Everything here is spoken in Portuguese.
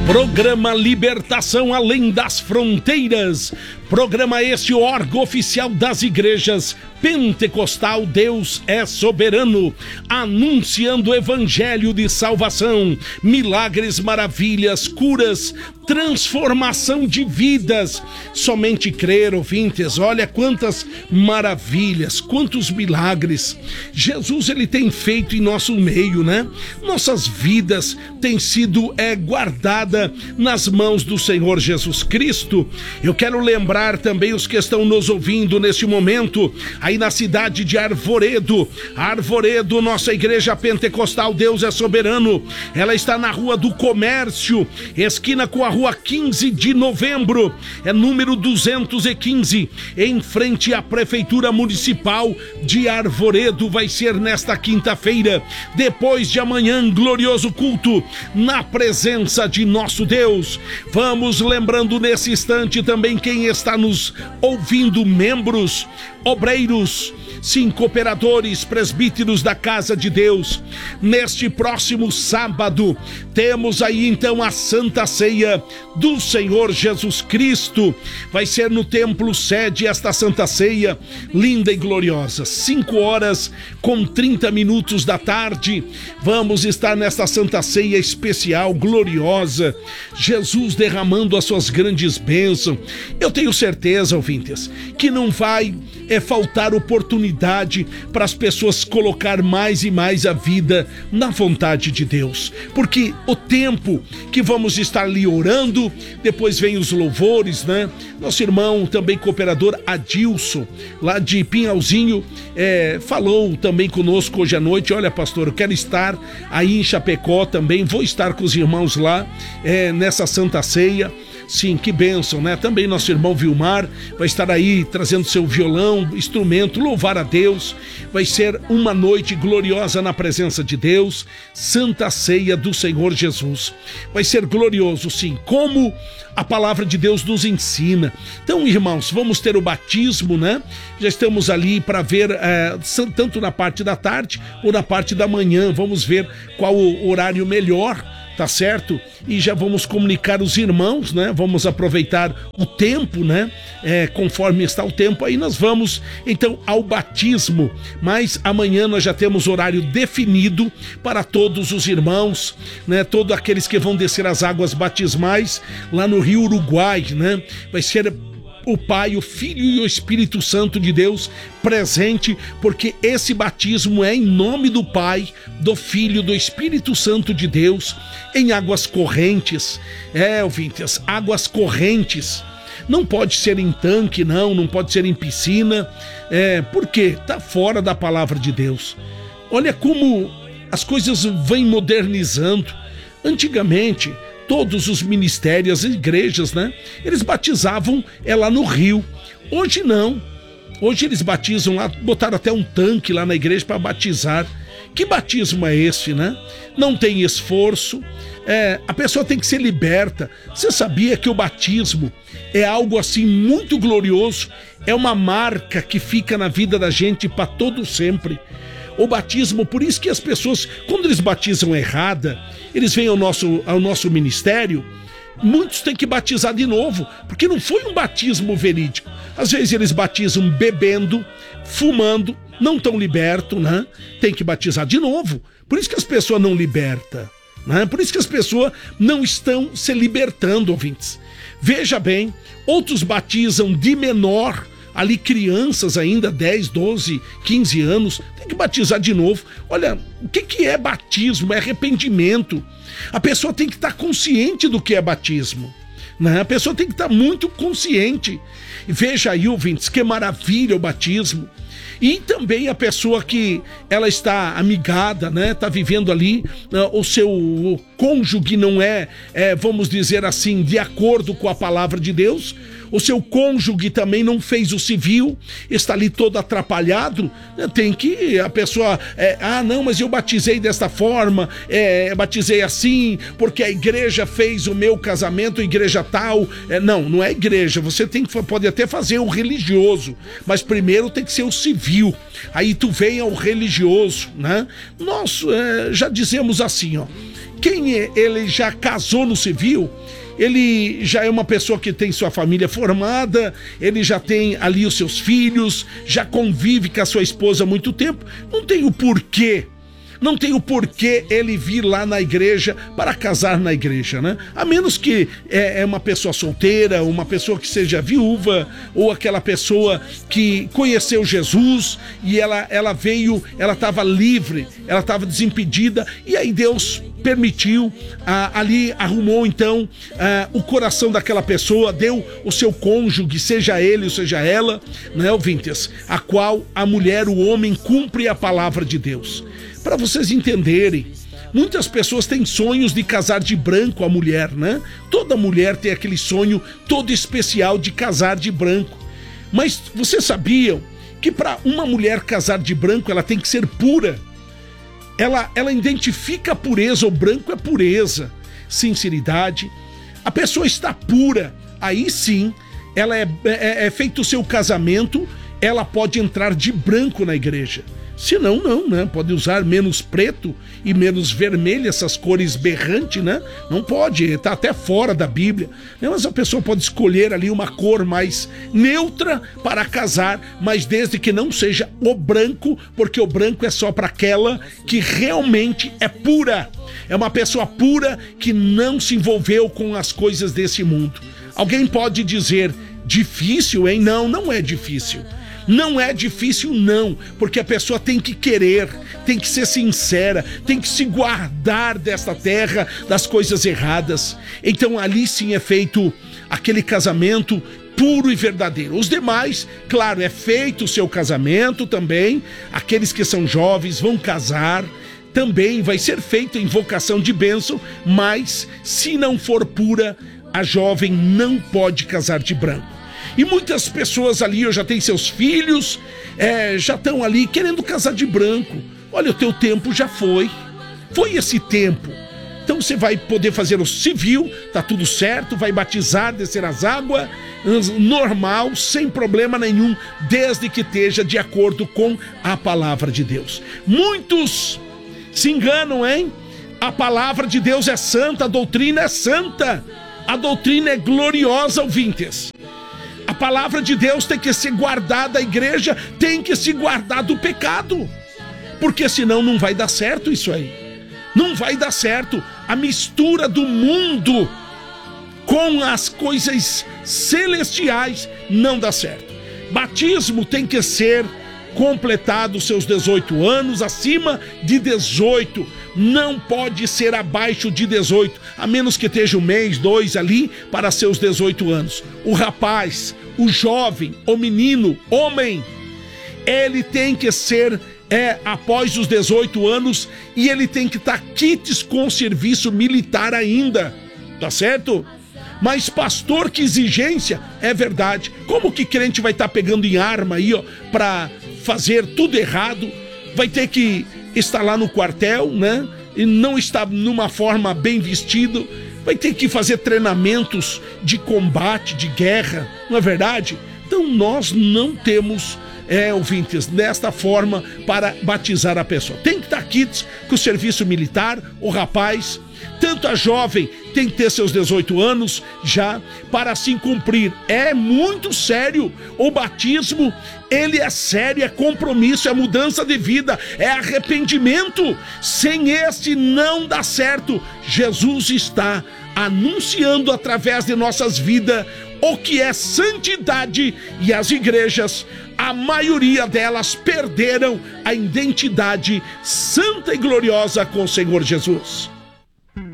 Programa Libertação Além das Fronteiras. Programa este, órgão oficial das igrejas pentecostal. Deus é soberano, anunciando o evangelho de salvação, milagres, maravilhas, curas, transformação de vidas. Somente crer, ouvintes, olha quantas maravilhas, quantos milagres Jesus ele tem feito em nosso meio, né? Nossas vidas têm sido guardadas nas mãos do Senhor Jesus Cristo. Eu quero lembrar também os que estão nos ouvindo neste momento, aí na cidade de Arvoredo. Arvoredo, nossa igreja pentecostal Deus é soberano, ela está na Rua do Comércio, esquina com a Rua 15 de Novembro, número 215, em frente à Prefeitura Municipal de Arvoredo. Vai ser nesta quinta-feira, depois de amanhã, glorioso culto na presença de nosso Deus. Vamos lembrando nesse instante também quem está nos ouvindo, membros, obreiros, sim, cooperadores, presbíteros da Casa de Deus. Neste próximo sábado temos aí então a Santa Ceia do Senhor Jesus Cristo. Vai ser no templo sede esta Santa Ceia, linda e gloriosa, 5h30 da tarde. Vamos estar nesta Santa Ceia especial, gloriosa, Jesus derramando as suas grandes bênçãos. Eu tenho certeza, ouvintes, que não vai faltar oportunidade para as pessoas colocar mais e mais a vida na vontade de Deus, porque o tempo que vamos estar ali orando, depois vem os louvores, né? Nosso irmão também cooperador Adilson, lá de Pinhalzinho, falou também conosco hoje à noite. Olha, pastor, eu quero estar aí em Chapecó também, vou estar com os irmãos lá nessa Santa Ceia. Sim, que bênção, né? Também nosso irmão Vilmar vai estar aí trazendo seu violão, instrumento, louvar a Deus. Vai ser uma noite gloriosa na presença de Deus, Santa Ceia do Senhor Jesus. Vai ser glorioso, sim, como a palavra de Deus nos ensina. Então, irmãos, vamos ter o batismo, né? Já estamos ali para ver, tanto na parte da tarde ou na parte da manhã. Vamos ver qual o horário melhor, tá certo? E já vamos comunicar os irmãos, né? Vamos aproveitar o tempo, né? Conforme está o tempo, aí nós vamos então ao batismo. Mas amanhã nós já temos horário definido para todos os irmãos, né? Todos aqueles que vão descer as águas batismais lá no Rio Uruguai, né? Vai ser o Pai, o Filho e o Espírito Santo de Deus presente, porque esse batismo é em nome do Pai, do Filho, do Espírito Santo de Deus, em águas correntes. Ouvintes, águas correntes. Não pode ser em tanque, não pode ser em piscina, porque está fora da palavra de Deus. Olha como as coisas vêm modernizando. Antigamente, todos os ministérios, as igrejas, né? Eles batizavam lá no rio. Hoje não. Hoje eles batizam lá, botaram até um tanque lá na igreja para batizar. Que batismo é esse, né? Não tem esforço. A pessoa tem que ser liberta. Você sabia que o batismo é algo assim muito glorioso? É uma marca que fica na vida da gente para todo sempre. O batismo, por isso que as pessoas, quando eles batizam errada, eles vêm ao nosso ministério, muitos têm que batizar de novo, porque não foi um batismo verídico. Às vezes eles batizam bebendo, fumando, não estão libertos, né? Tem que batizar de novo. Por isso que as pessoas não libertam, né? Por isso que as pessoas não estão se libertando, ouvintes. Veja bem, outros batizam de menor, ali crianças ainda, 10, 12, 15 anos, tem que batizar de novo. Olha, o que é batismo? É arrependimento. A pessoa tem que estar consciente do que é batismo, né? A pessoa tem que estar muito consciente. E veja aí, ouvintes, que maravilha o batismo. E também a pessoa que ela está amigada, né? Está vivendo ali, o seu cônjuge não vamos dizer assim, de acordo com a palavra de Deus. O seu cônjuge também não fez o civil, está ali todo atrapalhado. Tem que a pessoa, não, mas eu batizei desta forma, batizei assim, porque a igreja fez o meu casamento, a igreja tal. Não é igreja, você pode até fazer o religioso, mas primeiro tem que ser o civil. Aí tu vem ao religioso, né? Nós já dizemos assim, ele já casou no civil, ele já é uma pessoa que tem sua família formada, ele já tem ali os seus filhos, já convive com a sua esposa há muito tempo, não tem o porquê ele vir lá na igreja para casar na igreja, né? A menos que é uma pessoa solteira, uma pessoa que seja viúva, ou aquela pessoa que conheceu Jesus e ela estava livre, ela estava desimpedida, e aí Deus permitiu, ali arrumou então o coração daquela pessoa, deu o seu cônjuge, seja ele ou seja ela, né, ouvintes, a qual a mulher, o homem, cumpre a palavra de Deus. Para vocês entenderem, muitas pessoas têm sonhos de casar de branco a mulher, né? Toda mulher tem aquele sonho todo especial de casar de branco. Mas vocês sabiam que para uma mulher casar de branco, ela tem que ser pura? Ela identifica a pureza, o branco é pureza, sinceridade. A pessoa está pura, aí sim, ela é feito o seu casamento, ela pode entrar de branco na igreja. Se não, né? Pode usar menos preto e menos vermelho, essas cores berrantes, né? Não pode, tá até fora da Bíblia. Mas a pessoa pode escolher ali uma cor mais neutra para casar, mas desde que não seja o branco, porque o branco é só para aquela que realmente é pura. É uma pessoa pura que não se envolveu com as coisas desse mundo. Alguém pode dizer, difícil, hein? Não é difícil. Não é difícil não, porque a pessoa tem que querer, tem que ser sincera, tem que se guardar desta terra das coisas erradas. Então ali sim é feito aquele casamento puro e verdadeiro. Os demais, claro, é feito o seu casamento também, aqueles que são jovens vão casar, também vai ser feito a invocação de bênção, mas se não for pura, a jovem não pode casar de branco. E muitas pessoas ali já têm seus filhos, já estão ali querendo casar de branco. Olha, o teu tempo já foi esse tempo. Então você vai poder fazer o civil, tá tudo certo, vai batizar, descer as águas, normal, sem problema nenhum, desde que esteja de acordo com a palavra de Deus. Muitos se enganam, hein? A palavra de Deus é santa, a doutrina é santa, a doutrina é gloriosa, ouvintes. A palavra de Deus tem que ser guardada, a igreja tem que se guardar do pecado, porque senão não vai dar certo isso aí. Não vai dar certo. A mistura do mundo com as coisas celestiais não dá certo. Batismo tem que ser completado seus 18 anos, acima de 18, não pode ser abaixo de 18, a menos que esteja um mês, 2 ali para seus 18 anos. O rapaz, o jovem, o menino, homem, ele tem que ser após os 18 anos e ele tem que estar quites com o serviço militar ainda, tá certo? Mas pastor, que exigência, é verdade. Como que crente vai estar pegando em arma aí, ó, para fazer tudo errado? Vai ter que estar lá no quartel, né? E não está numa forma bem vestido. Vai ter que fazer treinamentos de combate, de guerra, não é verdade? Então nós não temos, ouvintes, desta forma para batizar a pessoa. Tem que estar quites com o serviço militar, o rapaz. Tanto a jovem tem que ter seus 18 anos já para assim cumprir. É muito sério. O batismo, ele é sério, é compromisso, é mudança de vida, é arrependimento. Sem este não dá certo. Jesus está anunciando através de nossas vidas o que é santidade, e as igrejas, a maioria delas perderam a identidade santa e gloriosa com o Senhor Jesus.